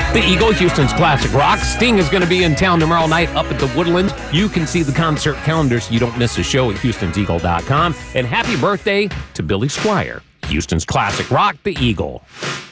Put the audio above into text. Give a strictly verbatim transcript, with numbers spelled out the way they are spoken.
The Eagle, Houston's classic rock. Sting is going to be in town tomorrow night up at the Woodlands. You can see the concert calendar so you don't miss a show at houstons eagle dot com. And happy birthday to Billy Squier, Houston's classic rock, The Eagle.